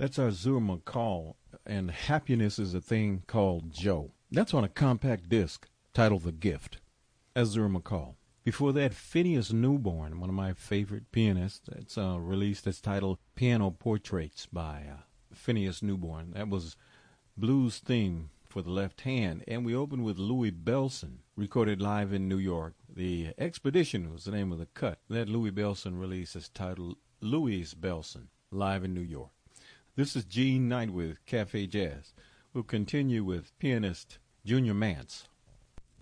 That's Azur McCall, and Happiness is a Thing Called Joe. That's on a compact disc titled The Gift. Azur McCall. Before that, Phineas Newborn, one of my favorite pianists. It's released as titled Piano Portraits by Phineas Newborn. That was Blues Theme for the Left Hand. And we opened with Louis Bellson, recorded live in New York. The Expedition was the name of the cut. That Louis Bellson release is titled Louis Bellson, live in New York. This is Gene Knight with Cafe Jazz. We'll continue with pianist Junior Mance.